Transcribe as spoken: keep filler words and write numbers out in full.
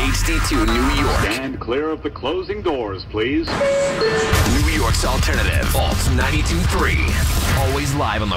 H D two New York. Stand clear of the closing doors, please. New York's alternative. Alt ninety-two point three. Always live on the